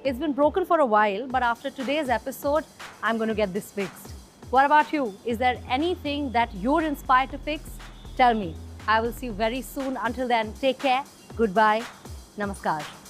It's been broken for a while, but after today's episode, I'm going to get this fixed. What about you? Is there anything that you're inspired to fix? Tell me. I will see you very soon. Until then, take care. Goodbye. Namaskar.